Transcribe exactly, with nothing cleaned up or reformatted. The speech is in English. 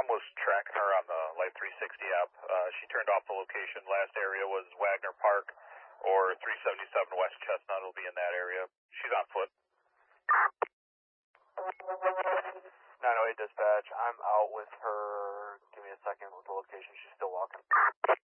Tom was tracking her on the Life three sixty app. Uh, she turned off the location. Last area was Wagner Park, or three seventy-seven West Chestnut will be in that area. She's on foot. nine oh eight dispatch, I'm out with her. Give me a second with the location. She's still walking.